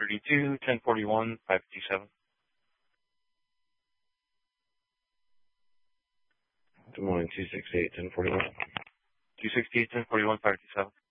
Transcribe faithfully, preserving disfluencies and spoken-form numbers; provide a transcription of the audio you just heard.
thirty-two, ten forty-one, five fifty-seven. Good morning, two sixty-eight, ten forty-one. two sixty-eight, ten forty-one, five fifty-seven.